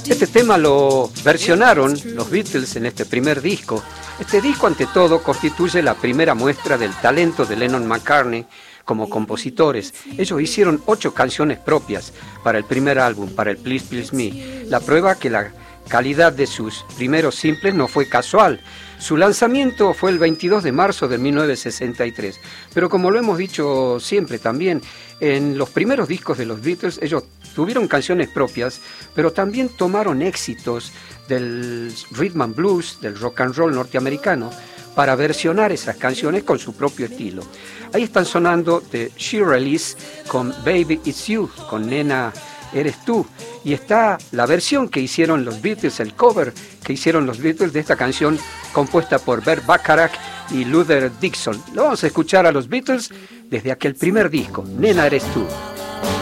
Este tema lo versionaron los Beatles en este primer disco. Este disco, ante todo, constituye la primera muestra del talento de Lennon-McCartney como compositores. Ellos hicieron 8 canciones propias para el primer álbum, para el Please Please Me. La prueba que la calidad de sus primeros simples no fue casual. Su lanzamiento fue el 22 de marzo de 1963. Pero como lo hemos dicho siempre también, en los primeros discos de los Beatles ellos tuvieron canciones propias, pero también tomaron éxitos del rhythm and blues, del rock and roll norteamericano, para versionar esas canciones con su propio estilo. Ahí están sonando The She Release con Baby It's You, con Nena Eres Tú, y está la versión que hicieron los Beatles, el cover que hicieron los Beatles de esta canción compuesta por Bert Bacharach y Luther Dixon. Lo vamos a escuchar a los Beatles desde aquel primer disco, Nena Eres Tú.